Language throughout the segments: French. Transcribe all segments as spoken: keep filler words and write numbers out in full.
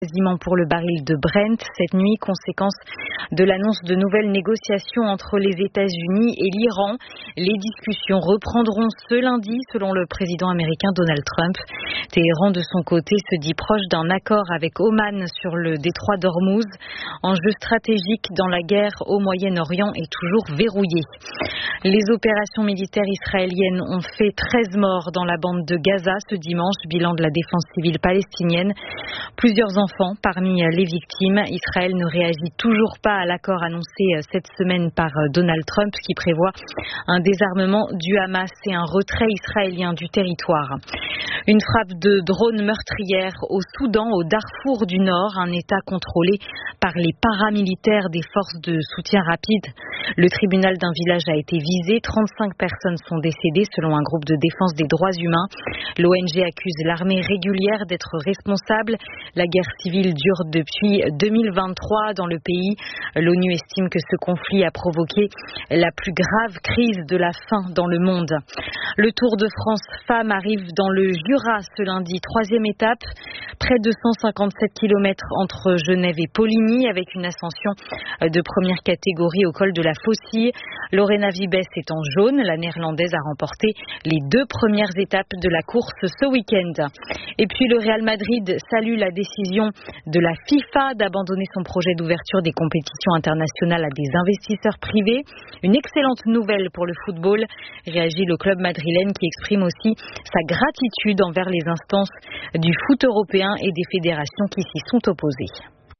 Quasiment pour le baril de Brent cette nuit, conséquence de l'annonce de nouvelles négociations entre les États-Unis et l'Iran. Les discussions reprendront ce lundi, selon le président américain Donald Trump. Téhéran, de son côté, se dit proche d'un accord avec Oman sur le détroit d'Ormuz. Enjeu stratégique dans la guerre au Moyen-Orient est toujours verrouillé. Les opérations militaires israéliennes ont fait treize morts dans la bande de Gaza ce dimanche, bilan de la défense civile palestinienne. Plusieurs enfants parmi les victimes. Israël ne réagit toujours pas à l'accord annoncé cette semaine par Donald Trump qui prévoit un désarmement du Hamas et un retrait israélien du territoire. Une frappe de drone meurtrière au Soudan, au Darfour du Nord, un État contrôlé par les paramilitaires des forces de soutien rapide. Le tribunal d'un village a été visé. trente-cinq personnes sont décédées selon un groupe de défense des droits humains. L'O N G accuse l'armée régulière d'être responsable. La guerre civile dure depuis deux mille vingt-trois dans le pays. L'ONU estime que ce conflit a provoqué la plus grave crise de la faim dans le monde. Le Tour de France femmes arrive dans le Jura ce lundi, troisième étape, près de cent cinquante-sept kilomètres entre Genève et Poligny avec une ascension de première catégorie au col de la Faucille. Lorena Wiebes est en jaune, la néerlandaise a remporté les deux premières étapes de la course ce week-end. Et puis le Real Madrid salue la décision de la FIFA d'abandonner son projet d'ouverture des compétitions internationales à des investisseurs privés. Une excellente nouvelle pour le football, réagit le club madrilène qui exprime aussi sa gratitude envers les instances du foot européen et des fédérations qui s'y sont opposées.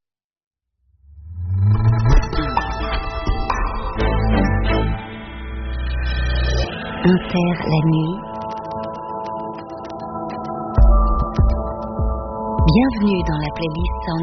Inter la nuit. Bienvenue dans la playlist